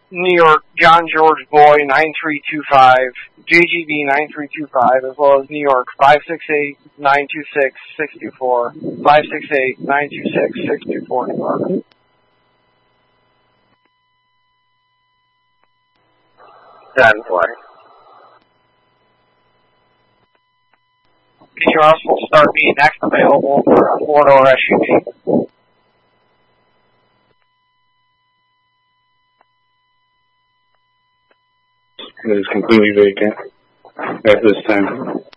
New York, John George Boy 9325, JGB 9325, as well as New York 568-926-624, 568-926-624, New York. Done for. Your house will start being next available for a four-door SUV. It is completely vacant at this time.